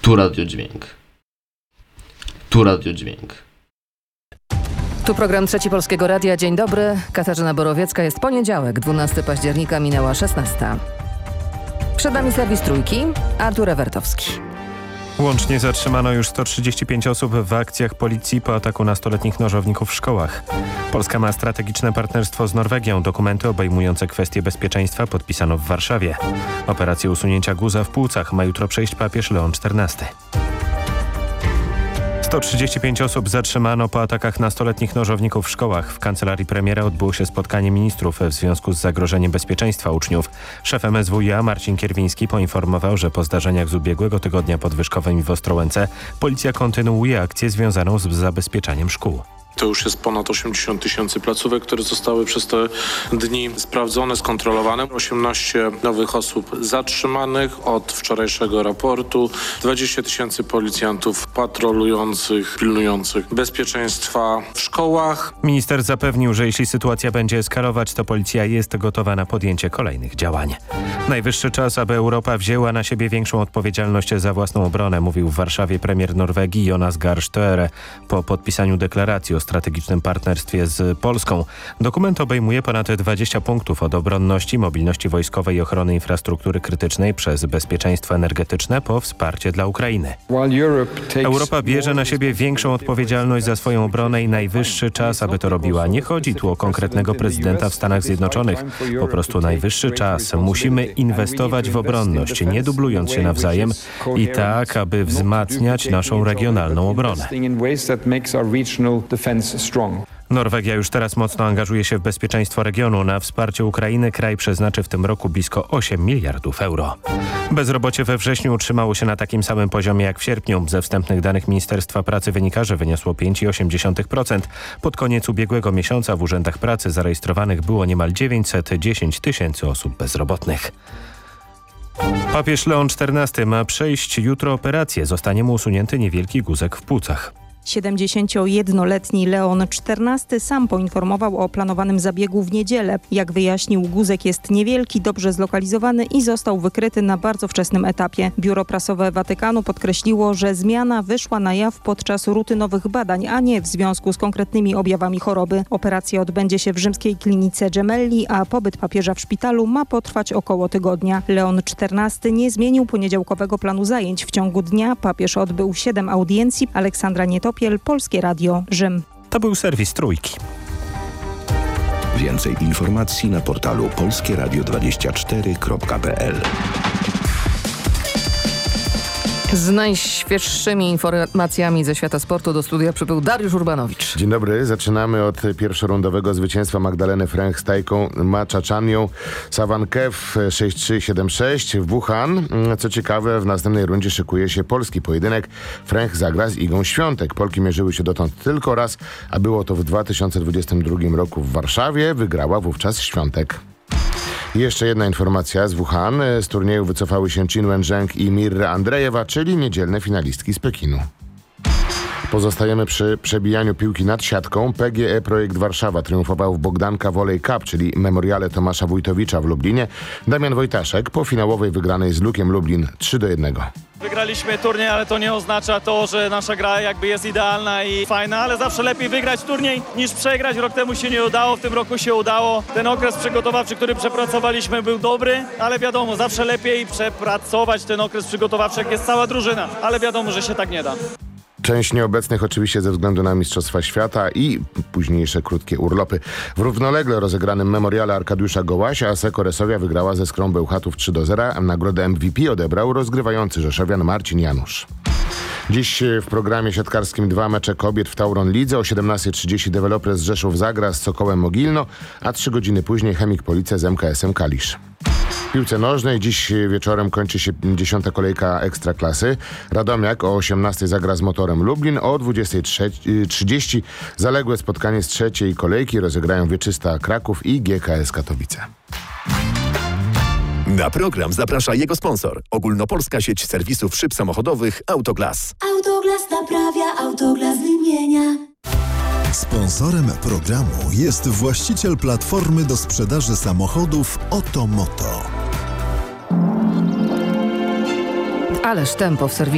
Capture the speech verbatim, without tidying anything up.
Tu radiodźwięk. Tu radiodźwięk. Tu program Trzeci Polskiego Radia. Dzień dobry. Katarzyna Borowiecka. Jest poniedziałek, dwunastego października, minęła szesnasta. Przed nami serwis Trójki, Artur Ewertowski. Łącznie zatrzymano już sto trzydzieści pięć osób w akcjach policji po ataku nastoletnich nożowników w szkołach. Polska ma strategiczne partnerstwo z Norwegią. Dokumenty obejmujące kwestie bezpieczeństwa podpisano w Warszawie. Operację usunięcia guza w płucach ma jutro przejść papież Leon czternasty. sto trzydzieści pięć osób zatrzymano po atakach nastoletnich nożowników w szkołach. W kancelarii premiera odbyło się spotkanie ministrów w związku z zagrożeniem bezpieczeństwa uczniów. Szef M S W iA Marcin Kierwiński poinformował, że po zdarzeniach z ubiegłego tygodnia podwyżkowym w Ostrołęce policja kontynuuje akcję związaną z zabezpieczaniem szkół. To już jest ponad osiemdziesiąt tysięcy placówek, które zostały przez te dni sprawdzone, skontrolowane. osiemnaście nowych osób zatrzymanych od wczorajszego raportu. dwadzieścia tysięcy policjantów patrolujących, pilnujących bezpieczeństwa w szkołach. Minister zapewnił, że jeśli sytuacja będzie eskalować, to policja jest gotowa na podjęcie kolejnych działań. Najwyższy czas, aby Europa wzięła na siebie większą odpowiedzialność za własną obronę, mówił w Warszawie premier Norwegii Jonas Gahr Støre po podpisaniu deklaracji o strategicznym partnerstwie z Polską. Dokument obejmuje ponad dwadzieścia punktów od obronności, mobilności wojskowej i ochrony infrastruktury krytycznej przez bezpieczeństwo energetyczne po wsparcie dla Ukrainy. Europa bierze na siebie większą odpowiedzialność za swoją obronę i najwyższy czas, aby to robiła. Nie chodzi tu o konkretnego prezydenta w Stanach Zjednoczonych. Po prostu najwyższy czas. Musimy inwestować w obronność, nie dublując się nawzajem i tak, aby wzmacniać naszą regionalną obronę. Norwegia już teraz mocno angażuje się w bezpieczeństwo regionu. Na wsparcie Ukrainy kraj przeznaczy w tym roku blisko osiem miliardów euro. Bezrobocie we wrześniu utrzymało się na takim samym poziomie jak w sierpniu. Ze wstępnych danych Ministerstwa Pracy wynika, że wyniosło pięć przecinek osiem procent. Pod koniec ubiegłego miesiąca w urzędach pracy zarejestrowanych było niemal dziewięćset dziesięć tysięcy osób bezrobotnych. Papież Leon czternasty ma przejść jutro operację. Zostanie mu usunięty niewielki guzek w płucach. siedemdziesięciojednoletni Leon czternasty sam poinformował o planowanym zabiegu w niedzielę. Jak wyjaśnił, guzek jest niewielki, dobrze zlokalizowany i został wykryty na bardzo wczesnym etapie. Biuro prasowe Watykanu podkreśliło, że zmiana wyszła na jaw podczas rutynowych badań, a nie w związku z konkretnymi objawami choroby. Operacja odbędzie się w rzymskiej klinice Gemelli, a pobyt papieża w szpitalu ma potrwać około tygodnia. Leon czternasty nie zmienił poniedziałkowego planu zajęć. W ciągu dnia papież odbył siedem audiencji. Aleksandra Nietopiel, Polskie Radio, Rzym. To był serwis Trójki. Więcej informacji na portalu polskie radio dwadzieścia cztery kropka p l. Z najświeższymi informacjami ze świata sportu do studia przybył Dariusz Urbanowicz. Dzień dobry. Zaczynamy od pierwszorundowego zwycięstwa Magdaleny Fręch z Tajką Maczaczanią Sawankew sześć trzy siedem sześć w Wuhan. Co ciekawe, w następnej rundzie szykuje się polski pojedynek. Fręch zagra z Igą Świątek. Polki mierzyły się dotąd tylko raz, a było to w dwa tysiące dwudziestym drugim roku w Warszawie. Wygrała wówczas Świątek. I jeszcze jedna informacja z Wuhan. Z turnieju wycofały się Qin Wenzheng i Mirra Andrejewa, czyli niedzielne finalistki z Pekinu. Pozostajemy przy przebijaniu piłki nad siatką. P G E Projekt Warszawa triumfował w Bogdanka Volley Cup, czyli memoriale Tomasza Wójtowicza w Lublinie. Damian Wojtaszek po finałowej wygranej z Lukiem Lublin trzy do jednego. Wygraliśmy turniej, ale to nie oznacza to, że nasza gra jakby jest idealna i fajna, ale zawsze lepiej wygrać turniej niż przegrać. Rok temu się nie udało, w tym roku się udało. Ten okres przygotowawczy, który przepracowaliśmy, był dobry, ale wiadomo, zawsze lepiej przepracować ten okres przygotowawczy, jak jest cała drużyna, ale wiadomo, że się tak nie da. Część nieobecnych oczywiście ze względu na Mistrzostwa Świata i późniejsze krótkie urlopy. W równolegle rozegranym memoriale Arkadiusza Gołasia Asseco Resowia wygrała ze Skrą Bełchatów trzy do zera. Nagrodę M V P odebrał rozgrywający rzeszowian Marcin Janusz. Dziś w programie siatkarskim dwa mecze kobiet w Tauron Lidze. O siedemnasta trzydzieści Developers Rzeszów zagra z Sokołem Mogilno, a trzy godziny później Chemik Police z M K S-em Kalisz. W piłce nożnej dziś wieczorem kończy się dziesiąta kolejka Ekstraklasy. Radomiak o osiemnastej zagra z Motorem Lublin, o dwudziesta trzydzieści zaległe spotkanie z trzeciej kolejki rozegrają Wieczysta Kraków i G K S Katowice. Na program zaprasza jego sponsor. Ogólnopolska sieć serwisów szyb samochodowych Autoglas. Autoglas naprawia, Autoglas wymienia. Sponsorem programu jest właściciel platformy do sprzedaży samochodów Otomoto. Ależ tempo w serwisie